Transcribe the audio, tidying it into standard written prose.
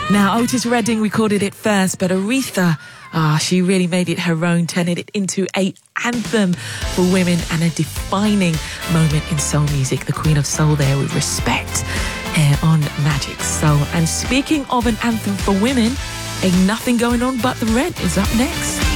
Now, Otis Redding recorded it first, but Aretha, she really made it her own, turning it into an anthem for women and a defining moment in soul music. The Queen of Soul there with Respect here on Magic Soul. And speaking of an anthem for women, Ain't Nothing Going On But the Rent is up next.